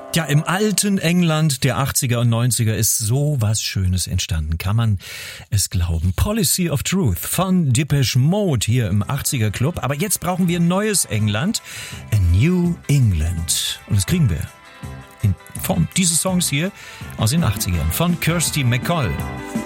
Ja, im alten England der 80er und 90er ist so was Schönes entstanden. Kann man es glauben? Policy of Truth von Depeche Mode hier im 80er Club. Aber jetzt brauchen wir ein neues England. A New England. Und das kriegen wir in Form dieses Songs hier aus den 80ern von Kirsty MacColl.